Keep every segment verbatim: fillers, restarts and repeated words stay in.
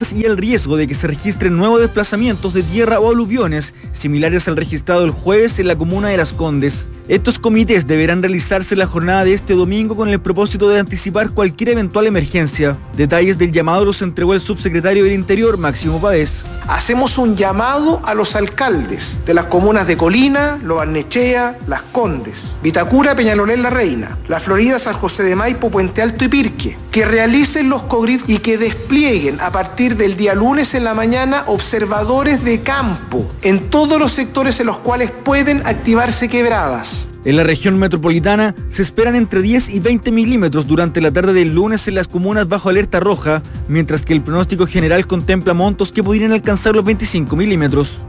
lluvias y el riesgo de que se registren nuevos desplazamientos de tierra o aluviones, similares al registrado el jueves en la comuna de Las Condes. Estos comités deberán realizarse la jornada de este domingo con el propósito de anticipar cualquier eventual emergencia. Detalles del llamado los entregó el subsecretario del Interior, Máximo Pavés. Hacemos un llamado a los alcaldes de las comunas de Colina, Lo Barnechea, Las Condes, Vitacura, Peñalolén, La Reina, La Florida, San José de Maipo, Puente Alto y Pirque, que realicen los cogrid y que desplieguen a partir del día lunes en la mañana observadores de campo en todos los sectores en los cuales pueden activarse quebradas. En la región metropolitana se esperan entre diez y veinte milímetros durante la tarde del lunes en las comunas bajo alerta roja, mientras que el pronóstico general contempla montos que podrían alcanzar los veinticinco milímetros.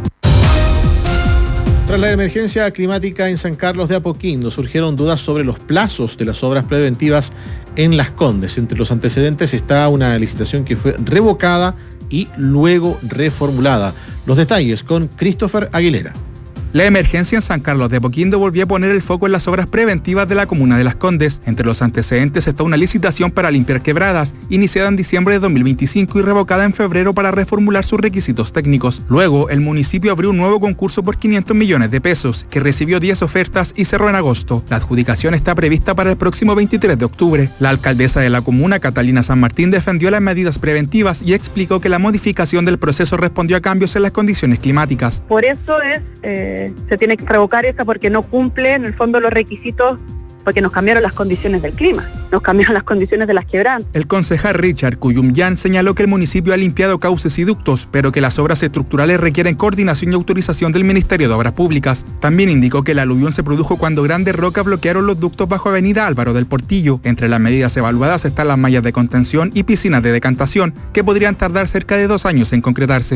Tras la emergencia climática en San Carlos de Apoquindo, surgieron dudas sobre los plazos de las obras preventivas en Las Condes. Entre los antecedentes está una licitación que fue revocada y luego reformulada. Los detalles con Christopher Aguilera. La emergencia en San Carlos de Apoquindo volvió a poner el foco en las obras preventivas de la comuna de Las Condes. Entre los antecedentes está una licitación para limpiar quebradas, iniciada en diciembre de dos mil veinticinco y revocada en febrero para reformular sus requisitos técnicos. Luego, el municipio abrió un nuevo concurso por quinientos millones de pesos, que recibió diez ofertas y cerró en agosto. La adjudicación está prevista para el próximo veintitrés de octubre. La alcaldesa de la comuna, Catalina San Martín, defendió las medidas preventivas y explicó que la modificación del proceso respondió a cambios en las condiciones climáticas. Por eso es... Eh... se tiene que revocar esa porque no cumple en el fondo los requisitos, porque nos cambiaron las condiciones del clima, nos cambiaron las condiciones de las quebradas. El concejal Richard Cuyumyan señaló que el municipio ha limpiado cauces y ductos, pero que las obras estructurales requieren coordinación y autorización del Ministerio de Obras Públicas. También indicó que el aluvión se produjo cuando grandes rocas bloquearon los ductos bajo Avenida Álvaro del Portillo. Entre las medidas evaluadas están las mallas de contención y piscinas de decantación, que podrían tardar cerca de dos años en concretarse.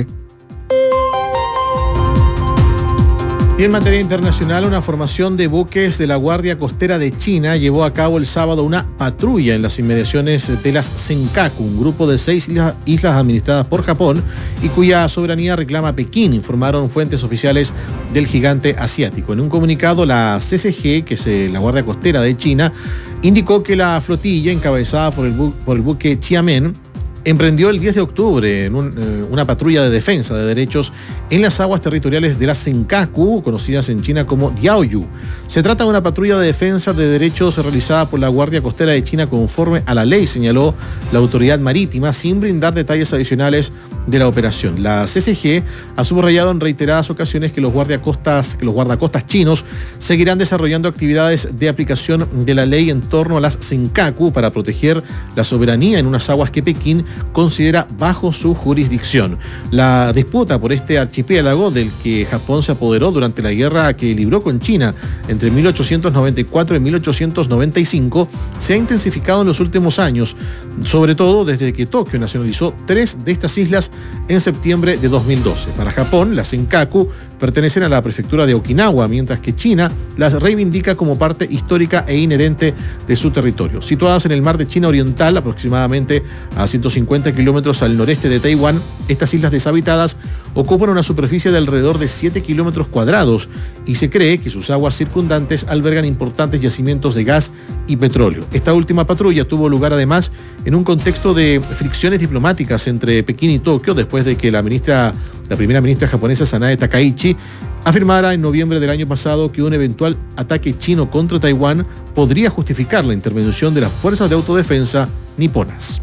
Y en materia internacional, una formación de buques de la Guardia Costera de China llevó a cabo el sábado una patrulla en las inmediaciones de las Senkaku, un grupo de seis islas, islas administradas por Japón y cuya soberanía reclama Pekín, informaron fuentes oficiales del gigante asiático. En un comunicado, la C C G, que es la Guardia Costera de China, indicó que la flotilla, encabezada por el, bu- por el buque Xiamen, emprendió el diez de octubre en un, eh, una patrulla de defensa de derechos en las aguas territoriales de las Senkaku, conocidas en China como Diaoyu. Se trata de una patrulla de defensa de derechos realizada por la Guardia Costera de China conforme a la ley, señaló la autoridad marítima, sin brindar detalles adicionales de la operación. La C C G ha subrayado en reiteradas ocasiones que los guardiacostas, que los guardacostas chinos seguirán desarrollando actividades de aplicación de la ley en torno a las Senkaku para proteger la soberanía en unas aguas que Pekín considera bajo su jurisdicción. La disputa por este archipiélago, del que Japón se apoderó durante la guerra que libró con China entre mil ochocientos noventa y cuatro y mil ochocientos noventa y cinco, se ha intensificado en los últimos años, sobre todo desde que Tokio nacionalizó tres de estas islas en septiembre de dos mil doce. Para Japón, las Senkaku pertenecen a la prefectura de Okinawa, mientras que China las reivindica como parte histórica e inherente de su territorio. Situadas en el mar de China Oriental, aproximadamente a ciento cincuenta kilómetros al noreste de Taiwán, estas islas deshabitadas ocupan una superficie de alrededor de siete kilómetros cuadrados y se cree que sus aguas circundantes albergan importantes yacimientos de gas y petróleo. Esta última patrulla tuvo lugar además en un contexto de fricciones diplomáticas entre Pekín y Tokio, después de que la ministra, la primera ministra japonesa Sanae Takaichi afirmara en noviembre del año pasado que un eventual ataque chino contra Taiwán podría justificar la intervención de las fuerzas de autodefensa niponas.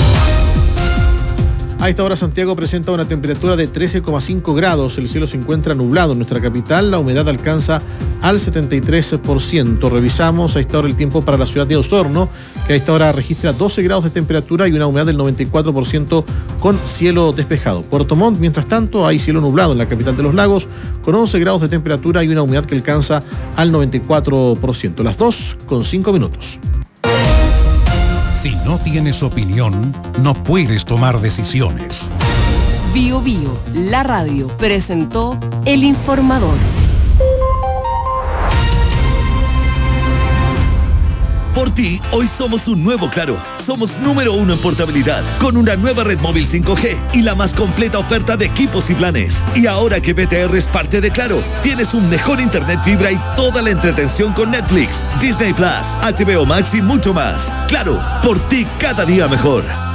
A esta hora Santiago presenta una temperatura de trece coma cinco grados, el cielo se encuentra nublado en nuestra capital, la humedad alcanza al setenta y tres por ciento. Revisamos a esta hora el tiempo para la ciudad de Osorno, que a esta hora registra doce grados de temperatura y una humedad del noventa y cuatro por ciento con cielo despejado. Puerto Montt, mientras tanto, hay cielo nublado en la capital de los lagos, con once grados de temperatura y una humedad que alcanza al noventa y cuatro por ciento. Las dos con cinco minutos. Si no tienes opinión, no puedes tomar decisiones. Bio Bio, la radio, presentó El Informador. Por ti, hoy somos un nuevo Claro. Somos número uno en portabilidad, con una nueva red móvil cinco G y la más completa oferta de equipos y planes. Y ahora que B T R es parte de Claro, tienes un mejor internet fibra y toda la entretención con Netflix, Disney Plus, H B O Max y mucho más. Claro, por ti cada día mejor.